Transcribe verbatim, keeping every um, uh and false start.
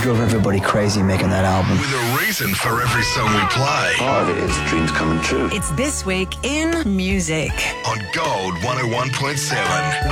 drove everybody crazy making that album. With a reason for every song we play. Part of it is dreams coming true. It's This Week in Music On Gold one oh one point seven.